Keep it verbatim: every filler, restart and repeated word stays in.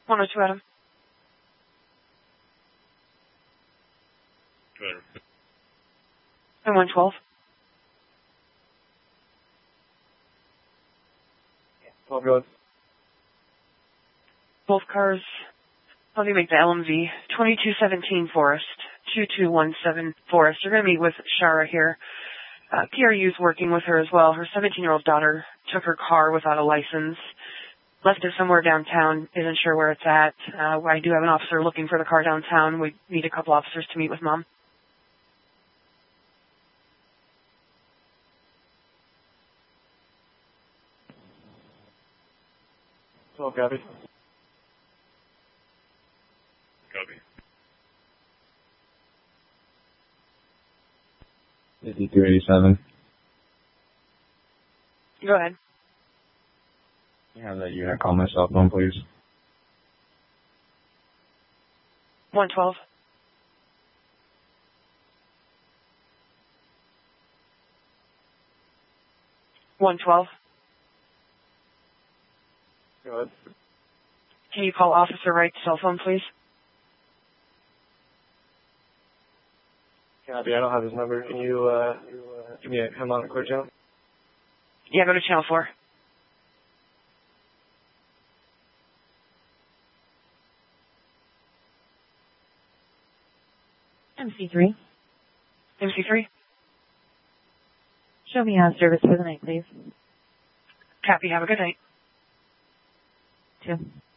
one oh two Adam. And one twelve. twelve goes. Both cars, how do you make the L M V? twenty-two seventeen Forest, two two one seven Forest. You're going to meet with Shara here. Uh, P R U's working with her as well. Her seventeen-year-old daughter took her car without a license, left it somewhere downtown, isn't sure where it's at. Uh, I do have an officer looking for the car downtown. We need a couple officers to meet with Mom. twelve, copy. Copy. fifty-two eighty-seven. Go ahead. Can you have that unit call my cell phone, please? one twelve. one twelve. Go ahead. Can you call Officer Wright's cell phone, please? Copy, I don't have his number. Can you, uh, give me a, him on a clear channel? Yeah, go to channel four. M C three. M C three. Show me on service for the night, please. Copy, have a good night. Two.